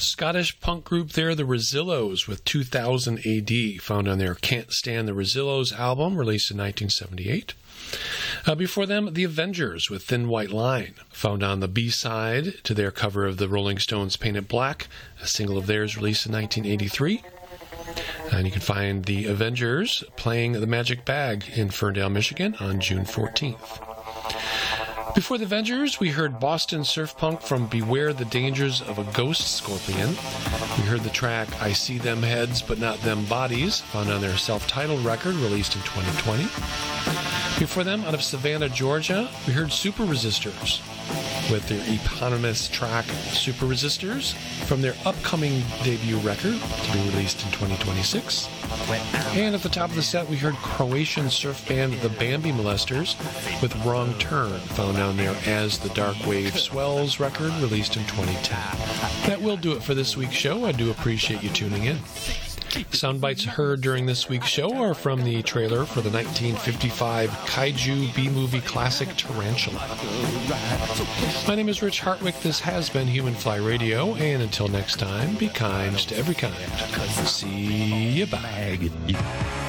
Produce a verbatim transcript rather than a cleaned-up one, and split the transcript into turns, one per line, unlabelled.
Scottish punk group there, the Rezillos, with two thousand A D, found on their Can't Stand the Rezillos album, released in nineteen seventy-eight. Uh, before them, the Avengers with Thin White Line, found on the B-side to their cover of the Rolling Stones' Paint It Black, a single of theirs released in nineteen eighty-three. And you can find the Avengers playing the Magic Bag in Ferndale, Michigan on June fourteenth. Before the Avengers, we heard Boston surf punk from Beware the Dangers of a Ghost Scorpion. We heard the track I See Them Heads But Not Them Bodies, found on their self-titled record released in twenty twenty. Before them, out of Savannah, Georgia, we heard Super Resistors with their eponymous track Super Resistors from their upcoming debut record to be released in twenty twenty-six. And at the top of the set, we heard Croatian surf band The Bambi Molesters with Wrong Turn, found on their As the Dark Wave Swells record released in twenty ten. That will do it for this week's show. I do appreciate you tuning in. Sound bites heard during this week's show are from the trailer for the nineteen fifty-five Kaiju B-movie classic Tarantula. My name is Rich Hartwick. This has been Human Fly Radio, and until next time, be kind to every kind. See you, bye.